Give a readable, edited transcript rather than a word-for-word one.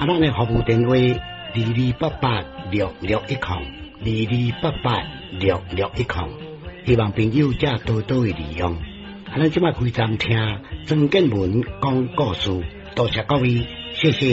咱的服务电话2288661022886610，希望朋友才多多的利用。咱即摆开张听曾建文讲故事，多谢各位，谢谢。